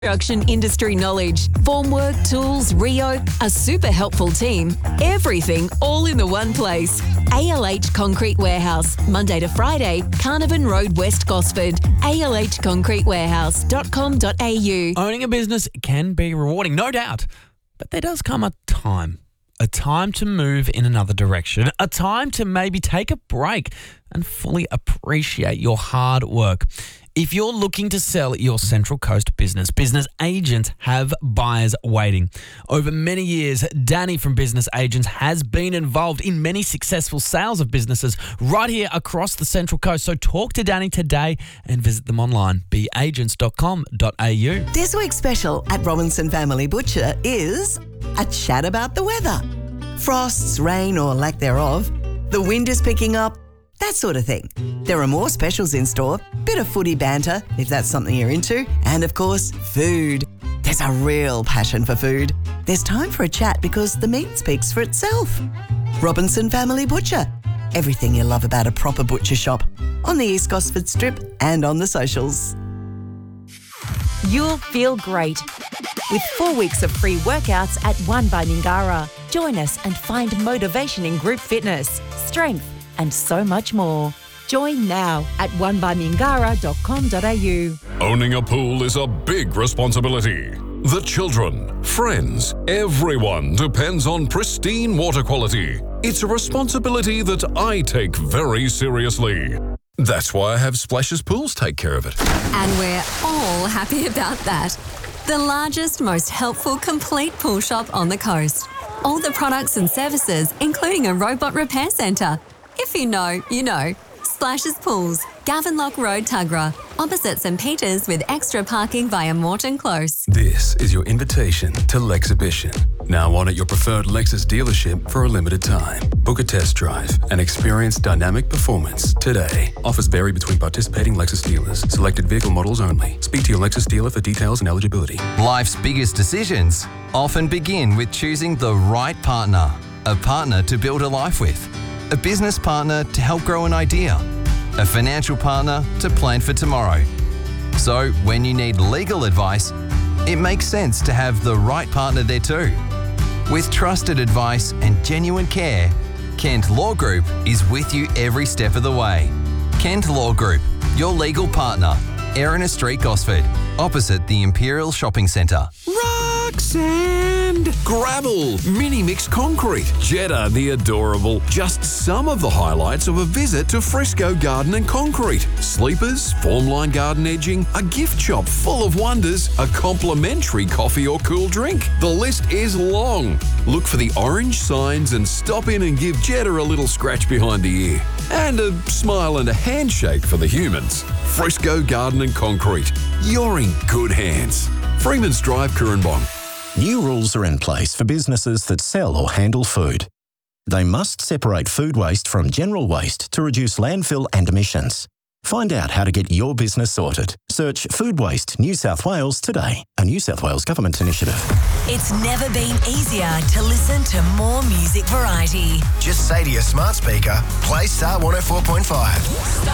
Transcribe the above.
Construction industry knowledge, formwork, tools, Rio, a super helpful team, everything all in the one place. ALH Concrete Warehouse, Monday to Friday, Carnarvon Road, West Gosford. alhconcretewarehouse.com.au. Owning a business can be rewarding, no doubt, but there does come a time to move in another direction, a time to maybe take a break and fully appreciate your hard work. If you're looking to sell your Central Coast business agents have buyers waiting. Over many years, Danny from Business Agents has been involved in many successful sales of businesses right here across the Central Coast. So talk to Danny today and visit them online, beagents.com.au. This week's special at Robinson Family Butcher is a chat about the weather. Frosts, rain or lack thereof, the wind is picking up, that sort of thing. There are more specials in store, bit of footy banter, if that's something you're into, and of course, food. There's a real passion for food. There's time for a chat because the meat speaks for itself. Robinson Family Butcher. Everything you love about a proper butcher shop. On the East Gosford Strip and on the socials. You'll feel great with 4 weeks of free workouts at One by Mingara. Join us and find motivation in group fitness, strength, and so much more. Join now at onebymingara.com.au. Owning a pool is a big responsibility. The children, friends, everyone depends on pristine water quality. It's a responsibility that I take very seriously. That's why I have Splashes Pools take care of it. And we're all happy about that. The largest, most helpful, complete pool shop on the coast. All the products and services, including a robot repair centre. If you know, you know. Splashes Pools, Gavenlock Road, Tuggerah, opposite St Peters with extra parking via Morton Close. This is your invitation to Lexhibition. Now on at your preferred Lexus dealership for a limited time. Book a test drive and experience dynamic performance today. Offers vary between participating Lexus dealers. Selected vehicle models only. Speak to your Lexus dealer for details and eligibility. Life's biggest decisions often begin with choosing the right partner. A partner to build a life with. A business partner to help grow an idea. A financial partner to plan for tomorrow. So when you need legal advice, it makes sense to have the right partner there too. With trusted advice and genuine care, Kent Law Group is with you every step of the way. Kent Law Group, your legal partner. Erina Street, Gosford, opposite the Imperial Shopping Centre. Rock, sand, gravel, mini mixed concrete, Jetta the adorable. Just some of the highlights of a visit to Frisco Garden and Concrete. Sleepers, formline garden edging, a gift shop full of wonders, a complimentary coffee or cool drink. The list is long. Look for the orange signs and stop in and give Jetta a little scratch behind the ear. And a smile and a handshake for the humans. Frisco Garden and Concrete. You're in good hands. Freeman's Drive, Coorambong. New rules are in place for businesses that sell or handle food. They must separate food waste from general waste to reduce landfill and emissions. Find out how to get your business sorted. Search Food Waste New South Wales today, a New South Wales government initiative. It's never been easier to listen to more music variety. Just say to your smart speaker, play Star 104.5.